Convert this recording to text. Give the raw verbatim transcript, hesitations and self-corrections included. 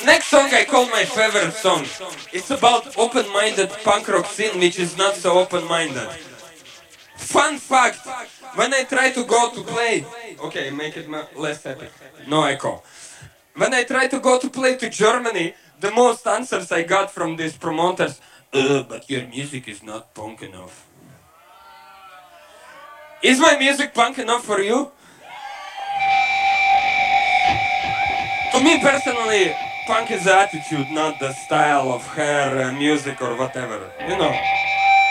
Next song I call my favorite song. It's about open-minded punk rock scene which is not so open-minded. Fun fact, when I try to go to play, okay, make it less epic, no echo. When I try to go to play to Germany, the most answers I got from these promoters, uh, but your music is not punk enough. Is my music punk enough for you? To me personally, punk is the attitude, not the style of hair, uh, music or whatever, you know.